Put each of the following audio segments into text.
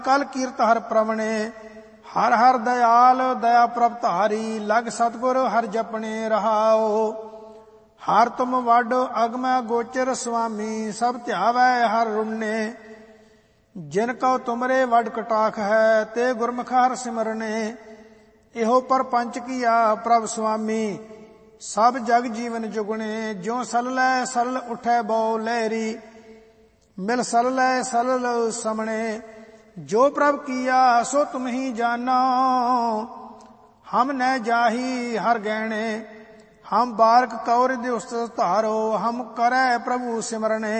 कल कीर्त हर प्रवणे हर हर दयाल दया प्रभ धारी लग सतगुर हर जपने रहाओ। हर तुम वड अगम गोचर स्वामी सब ध्यावै हर रुन्ने जिन कौ तुमरे वड कटाख है ते गुरमुख हर सिमरने। इहो पर पंच किया प्रभ स्वामी सब जग जीवन जुगने ज्यों सललै सरल उठै बौ लहरी मिल सललै सरल समणे। जो प्रभ किया सो तुम ही जानो हम न जाही हर गहणे। हम बारक कौर दुस्त धारो हम करै प्रभु सिमरने।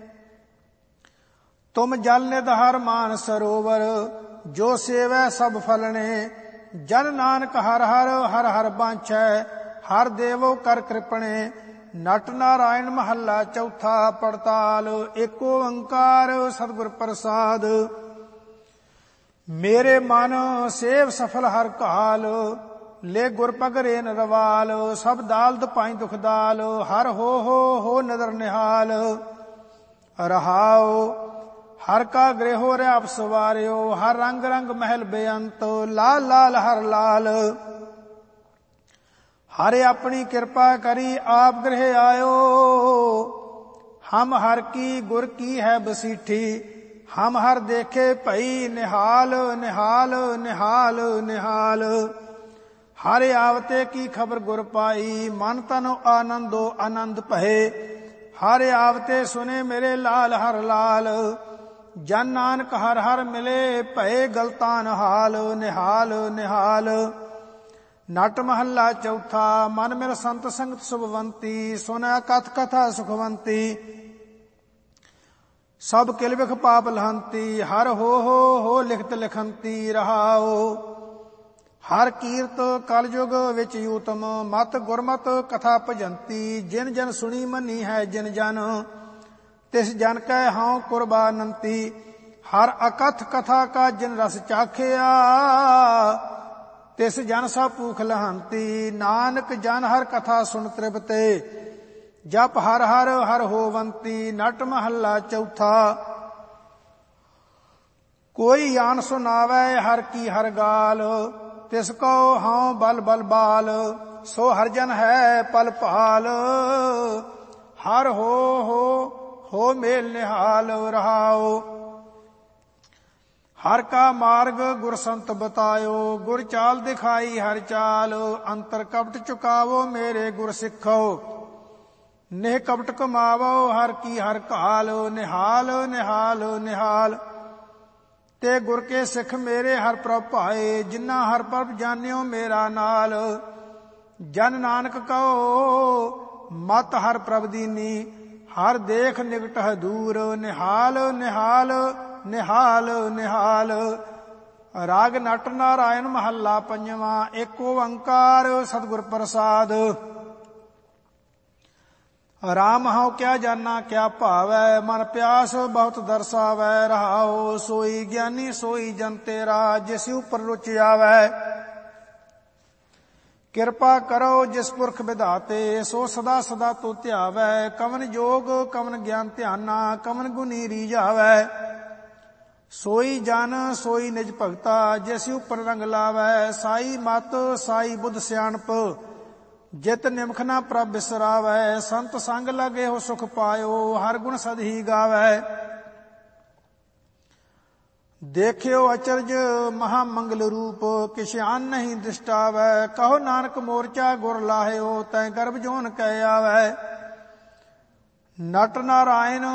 तुम जल निध हर मान सरोवर जो सेवै सब फलने। जन नानक हर हर हर हर बांछै हर देवो कर कृपणे। नट नारायण महला चौथा पड़ताल एको ओंकार सतगुर प्रसाद। मेरे मन सेव सफल हर काल ले गुर पगरे नरवाल। सब दालद पाई दुख दाल हर हो नदर निहाल। रहाओ हर का गृहो रैप सवारियो हर रंग रंग महल बेअंत लाल लाल हर लाल। हरे अपनी कृपा करी आप गृह आयो हम हर की गुर की है बसीठी। हम हर देखे भई निहाल निहाल निहाल निहाल। हरे आवते की खबर गुर पाई मन तन आनंदो आनंद भये। हरे आवते सुने मेरे लाल हर लाल जन नानक हर हर मिले भये गलतान हाल निहाल निहाल। नट महला चौथा मन मिल संत संगत सुभवंती सुनै कथ कथा सुखवंती। सब किल बिख पाप लहंती हर हो लिखत लिखंती। रहाओ हर कीर्त कलयुग विच यूतम मत गुरमत कथा भजंती। जिन जन सुनी मनी है जिन जन तिस जन कै हाँ कुर्बानंती। हर अकथ कथा का जिन रस चाखिया तिस जन सा पूख लहंती। नानक जन हर कथा सुन तृप्ते जप हर हर हर होवंती। नट महला चौथा कोई आन सुनावै हर की हर गाल तिसको हाँ बल बल बाल। सो हर जन है पल पाल हर हो मेल निहाल। रहाओ हर का मार्ग गुर संत बतायो गुर चाल दिखाई हर चाल। अंतर कपट चुकावो मेरे गुर सिखो नेह कपट कमावो हर की हर काल निहाल निहाल निहाल। ते गुर के सिख मेरे हर प्रभ भाए जिन्ना हर प्रभ जानियो मेरा नाल। जन नानक कहो मत हर प्रभ दीनी हर देख निकट है दूर निहाल निहाल निहाल निहाल। राग नट नारायण महला पंजवा एको ओंकार सतगुर प्रसाद। राम हऊँ क्या जाना क्या भावै मन प्यास बहुत दरसावै। रहाओ सोई ज्ञानी सोई जन तेरा जिस ऊपर रुच आवै। कृपा करो जिस पुरख विधाते सो सदा सदा तो ध्यावै। कवन जोग कवन ज्ञान ध्याना कवन गुनी रीझावै। सोई जन सोई निज भगता जिस ऊपर रंग लावै। साई मत साई बुध सियाणप जित निमख न प्रभ बिसरावै। संत संग लगे हो सुख पायो हर गुण सद ही गावै। देखियो अचरज महामंगल रूप किश आन नहीं दृष्टावै। कहो नानक मोर्चा गुर लाहियो तै गर्भ जोन कै आवै। नट नारायण